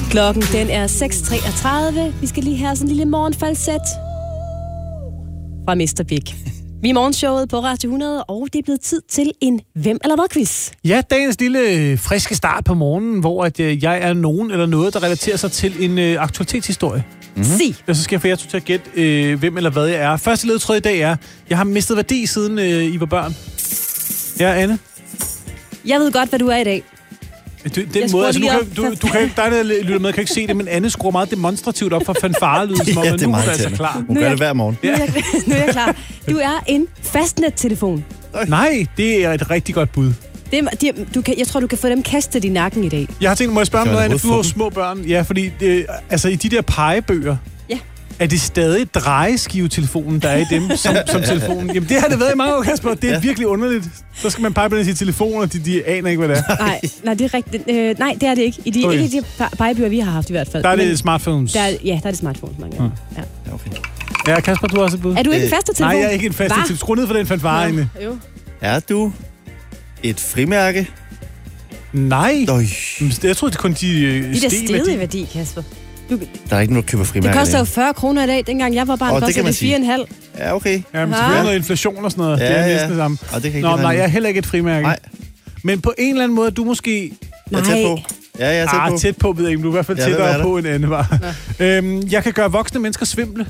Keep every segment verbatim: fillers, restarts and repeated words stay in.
Klokken den er seks treogtredive. Vi skal lige have sådan en lille morgenfalset fra mister Big. Vi er morgenshowet på Radio hundrede, og det er blevet tid til en Hvem eller Hvad-quiz. Ja, dagens lille friske start på morgenen, hvor at, øh, jeg er nogen eller noget, der relaterer sig til en øh, aktualitetshistorie. Mm-hmm. Sig. Og så skal jeg få jer til at gætte, øh, hvem eller hvad jeg er. Første ledetråd i dag er, jeg har mistet værdi, siden øh, I var børn. Ja, Anne? Jeg ved godt, hvad du er i dag. Du, den måde, altså, nu kan, du, du kan, dig, der lytter med, kan ikke se det, men Anne skruer meget demonstrativt op for fanfarelyden, som om ja, man nu er altså klar. Hun gør det hver morgen. Nu er, jeg, nu er jeg klar. Du er en fastnet-telefon. Nej, det er et rigtig godt bud. Det er, de, du kan, jeg tror, du kan få dem kastet i nakken i dag. Jeg har tænkt, må jeg spørge om noget, Anne? Du har små børn. Ja, fordi det, altså, i de der pegebøger, ja. Er det stadig drejeskivetelefonen, der er i dem, som, som telefonen? Jamen, det har det været i mange år, Kasper. Det er ja. virkelig underligt. Så skal man pege på den i telefoner, og de, de aner ikke, hvad det er. Nej, nej, det er rigtigt. Øh, nej, det er det ikke. I de, okay. Ikke i de pegebøger, vi har haft i hvert fald. Der er det Men, smartphones. Der er, ja, der er det smartphones, mange gange. Hmm. Ja. Okay. Ja, Kasper, du har også et bud. Er du ikke en faste telefon? Nej, jeg er ikke en faste telefon. Skru ned for den fanfare inde. Jo. Er du et frimærke? Nej. Øj. Jeg tror, det er kun de uh, De der stedige værdi, Kasper. Du, der er ikke nogen, der køber frimærker. Det koster jo fyrre kroner i dag. Dengang jeg var barn, oh, kostede det fire komma fem. Ja, okay. Ja, men selvfølgelig noget inflation og sådan noget. Ja, det er ja. næsten det samme. Og det kan Nå, nej, jeg er heller ikke et frimærke. Nej. Men på en eller anden måde, du måske... Jeg er tæt på. Ja, jeg er tæt ah, på. tæt på, ved jeg ikke. Du er i hvert fald ja, tættere på, end Anne var. Ja. Øhm, jeg kan gøre voksne mennesker svimle.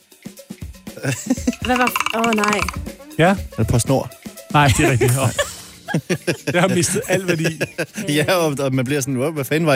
Hvad var... Åh, oh, nej. Ja? Er det på snor? Nej, det er rigtigt. Jeg har mistet alt værdi. Ja, og man bliver sådan, hvad fanden var